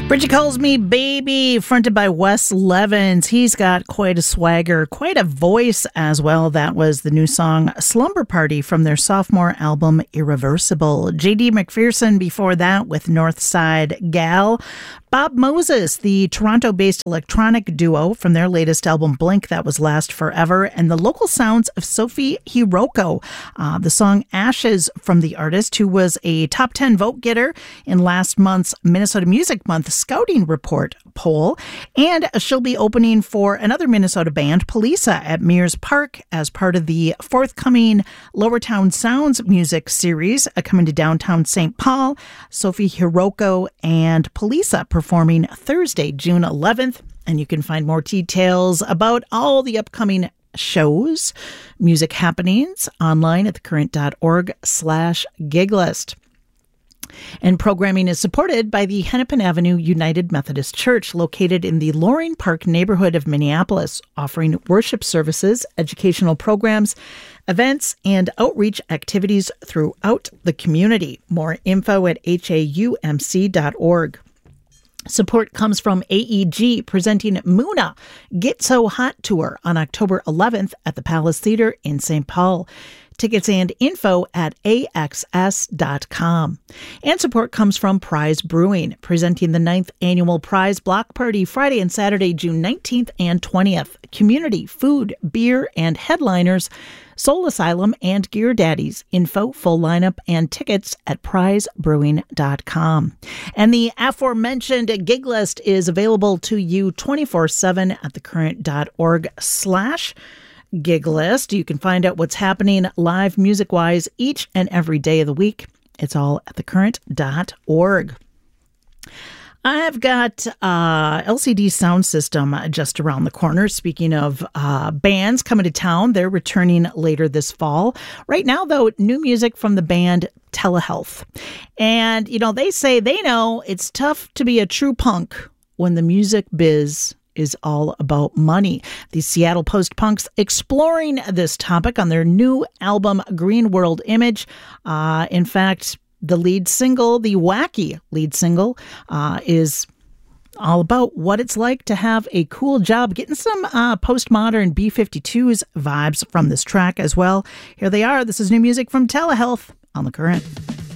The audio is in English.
Bridget Calls Me Baby, fronted by Wes Levens. He's got quite a swagger, quite a voice as well. That was the new song Slumber Party from their sophomore album Irreversible. J.D. McPherson before that with Northside Gal. Bob Moses, the Toronto-based electronic duo from their latest album Blink, that was Last Forever, and the local sounds of Sophie Hiroko. The song Ashes from the artist, who was a top 10 vote getter in last month's Minnesota Music Month Scouting Report poll. And she'll be opening for another Minnesota band, Polisa, at Mears Park as part of the forthcoming Lowertown Sounds music series coming to downtown St. Paul. Sophie Hiroko and Polisa performing Thursday, June 11th. And you can find more details about all the upcoming shows, music happenings online at thecurrent.org/giglist. And programming is supported by the Hennepin Avenue United Methodist Church, located in the Loring Park neighborhood of Minneapolis, offering worship services, educational programs, events, and outreach activities throughout the community. More info at haumc.org. Support comes from AEG presenting Muna Get So Hot Tour on October 11th at the Palace Theater in St. Paul. Tickets and info at axs.com. And support comes from Prize Brewing, presenting the 9th Annual Prize Block Party Friday and Saturday, June 19th and 20th. Community, food, beer, and headliners, Soul Asylum and Gear Daddies. Info, full lineup, and tickets at prizebrewing.com. And the aforementioned gig list is available to you 24/7 at thecurrent.org/gig list. You can find out what's happening live music-wise each and every day of the week. It's all at thecurrent.org. I've got LCD Sound System just around the corner. Speaking of bands coming to town, they're returning later this fall. Right now, though, new music from the band Telehealth. And, you know, they say they know it's tough to be a true punk when the music biz is all about money. The Seattle Post-Punks exploring this topic on their new album, Green World Image. In fact, the lead single, the wacky lead single, is all about what it's like to have a cool job, getting some postmodern B-52s vibes from this track as well. Here they are. This is new music from Telehealth on The Current.